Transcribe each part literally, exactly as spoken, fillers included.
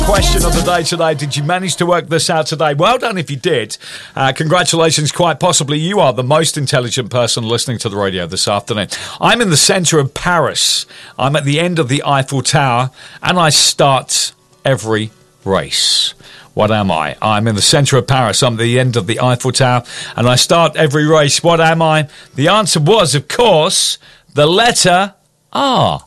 Question of the day today. Did you manage to work this out today? Well done if you did. Uh, congratulations. Quite possibly you are the most intelligent person listening to the radio this afternoon. I'm in the centre of Paris. I'm at the end of the Eiffel Tower and I start every race. What am I? I'm in the centre of Paris. I'm at the end of the Eiffel Tower and I start every race. What am I? The answer was, of course, the letter R.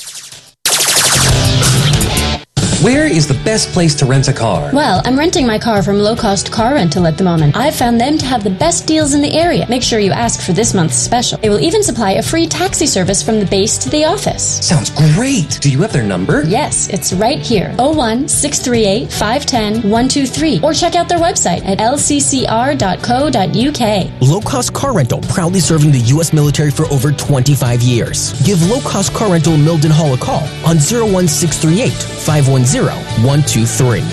Where is the best place to rent a car? Well, I'm renting my car from Low Cost Car Rental at the moment. I've found them to have the best deals in the area. Make sure you ask for this month's special. They will even supply a free taxi service from the base to the office. Sounds great. Do you have their number? Yes, it's right here. oh one, six three eight, five one zero, one two three. Or check out their website at l c c r dot co dot u k. Low Cost Car Rental, proudly serving the U S military for over twenty-five years. Give Low Cost Car Rental Milden Hall a call on zero one six three eight, five one zero, one two three.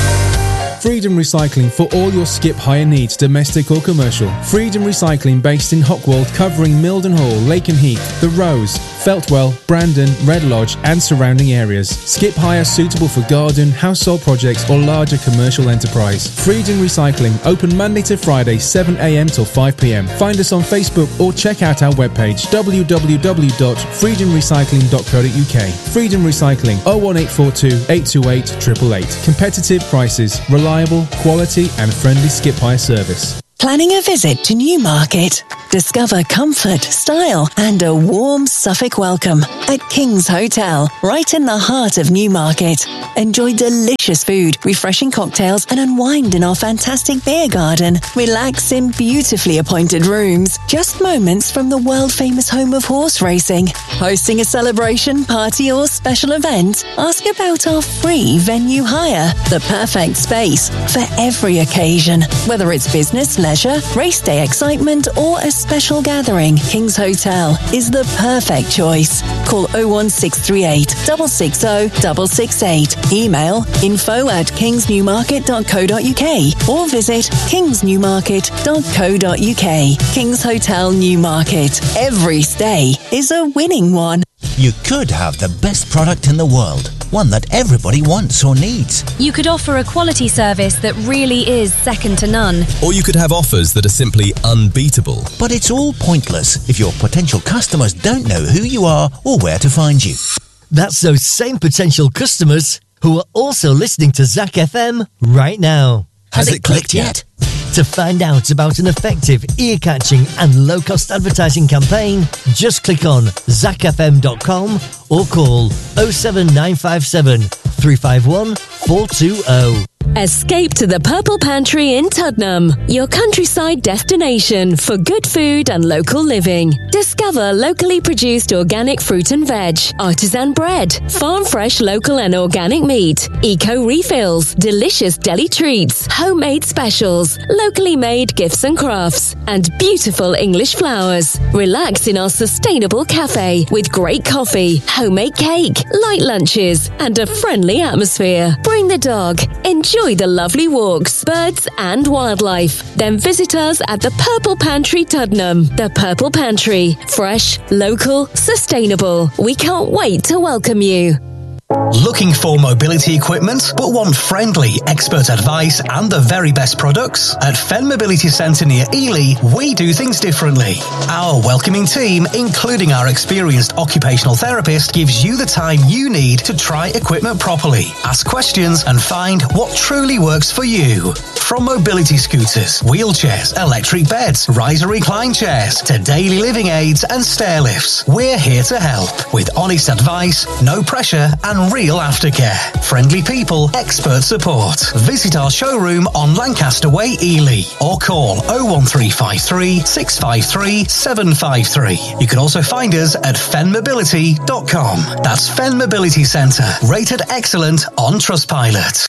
Freedom Recycling for all your skip hire needs, domestic or commercial. Freedom Recycling based in Hockwold, covering Milden Hall, Lakenheath, The Rose, Feltwell, Brandon, Red Lodge and surrounding areas. Skip hire suitable for garden, household projects or larger commercial enterprise. Freedom Recycling, open Monday to Friday, seven a m till five p m. Find us on Facebook or check out our webpage w w w dot freedom recycling dot co dot u k. Freedom Recycling, oh one eight four two, eight two eight, eight eight eight. Competitive prices, reliable, quality and friendly skip hire service. Planning a visit to Newmarket? Discover comfort, style and a warm Suffolk welcome at King's Hotel, right in the heart of Newmarket. Enjoy delicious food, refreshing cocktails and unwind in our fantastic beer garden. Relax in beautifully appointed rooms, just moments from the world-famous home of horse racing. Hosting a celebration, party or special event? Ask about our free venue hire. The perfect space for every occasion, whether it's business, leisure, race day excitement or a special gathering. King's Hotel is the perfect choice. Call oh one six three eight, six six oh, six six eight. Email info at kings newmarket dot co dot u k or visit kings newmarket dot co dot u k. King's Hotel Newmarket. Every stay is a winning one. You could have the best product in the world, one that everybody wants or needs. You could offer a quality service that really is second to none. Or you could have offers that are simply unbeatable. But it's all pointless if your potential customers don't know who you are or where to find you. That's those same potential customers who are also listening to Zach F M right now. Has, Has it clicked, clicked yet? To find out about an effective, ear-catching and low-cost advertising campaign, just click on zac f m dot com or call oh seven nine five seven, three five one, four two oh. Escape to the Purple Pantry in Tuddenham, your countryside destination for good food and local living. Discover locally produced organic fruit and veg, artisan bread, farm fresh local and organic meat, eco refills, delicious deli treats, homemade specials, locally made gifts and crafts, and beautiful English flowers. Relax in our sustainable cafe with great coffee, homemade cake, light lunches, and a friendly atmosphere. Bring the dog. Enjoy the lovely walks, birds and wildlife. Then visit us at the Purple Pantry Tuddenham. The Purple Pantry. Fresh, local, sustainable. We can't wait to welcome you. Looking for mobility equipment but want friendly, expert advice and the very best products? At Fen Mobility Centre near Ely, we do things differently. Our welcoming team, including our experienced occupational therapist, gives you the time you need to try equipment properly, ask questions and find what truly works for you. From mobility scooters, wheelchairs, electric beds, riser recline chairs to daily living aids and stair lifts, we're here to help with honest advice, no pressure and real aftercare. Friendly people, expert support. Visit our showroom on Lancaster Way, Ely, or call oh one three five three, six five three, seven five three. You can also find us at fen mobility dot com. That's Fen Mobility Centre, rated excellent on Trustpilot.